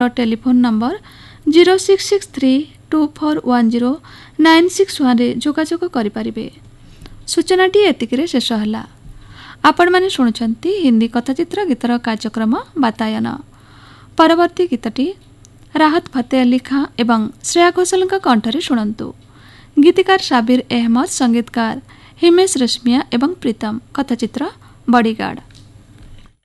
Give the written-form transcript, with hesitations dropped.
Telephone number 0663241096 जोगाजोग करें। सूचनाटी एतिकिरे शेष है। आपण माने शुणुचंती हिंदी कथाचित्र गीतर कार्यक्रम बातायन। परवर्ती गीतटी राहत फतेह अली खां एवं श्रेया घोषाल कंठरे शुणंतु। गीतिकार शाबिर अहमद, संगीतकार हिमेश रेशमिया एवं प्रीतम। कथाचित्र बॉडीगार्ड।